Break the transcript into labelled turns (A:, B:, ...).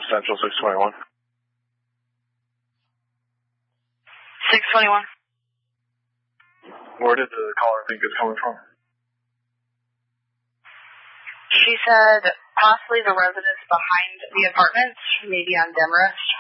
A: Central 621.
B: 621.
A: Where did the caller think it's coming from?
B: She said possibly the residence behind the apartments, maybe on Demarest.